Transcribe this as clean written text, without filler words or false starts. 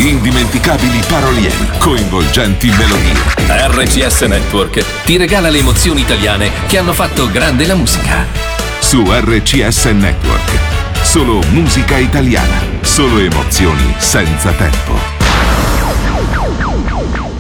indimenticabili parolieri, coinvolgenti melodie. RCS Network ti regala le emozioni italiane che hanno fatto grande la musica. Su RCS Network, solo musica italiana, solo emozioni senza tempo.